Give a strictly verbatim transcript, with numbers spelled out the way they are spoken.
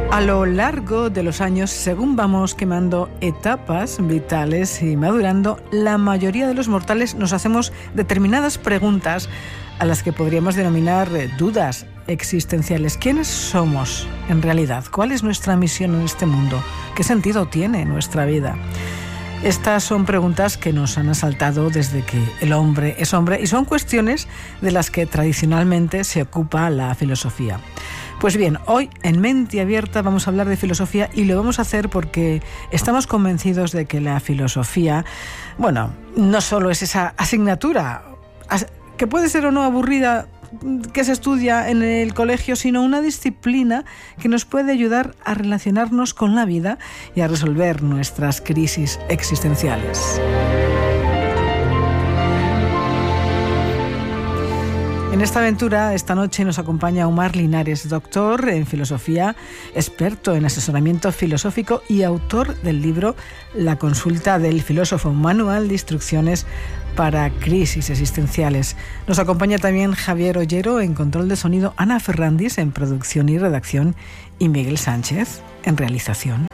A lo largo de los años, según vamos quemando etapas vitales y madurando, la mayoría de los mortales nos hacemos determinadas preguntas a las que podríamos denominar dudas existenciales. ¿Quiénes somos en realidad? ¿Cuál es nuestra misión en este mundo? ¿Qué sentido tiene nuestra vida? Estas son preguntas que nos han asaltado desde que el hombre es hombre y son cuestiones de las que tradicionalmente se ocupa la filosofía. Pues bien, hoy en Mente Abierta vamos a hablar de filosofía y lo vamos a hacer porque estamos convencidos de que la filosofía, bueno, no solo es esa asignatura que puede ser o no aburrida que se estudia en el colegio, sino una disciplina que nos puede ayudar a relacionarnos con la vida y a resolver nuestras crisis existenciales. En esta aventura, esta noche nos acompaña Omar Linares, doctor en filosofía, experto en asesoramiento filosófico y autor del libro La consulta del filósofo, manual de instrucciones para crisis existenciales. Nos acompaña también Javier Ollero en control de sonido, Ana Ferrandis en producción y redacción y Miguel Sánchez en realización.